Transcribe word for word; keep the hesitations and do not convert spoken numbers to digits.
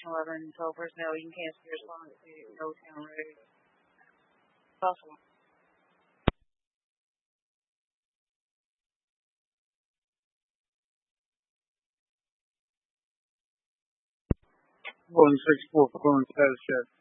station eleven, tell personnel you can cancel your slot to Milltown Road. Possible. one six four for current status check.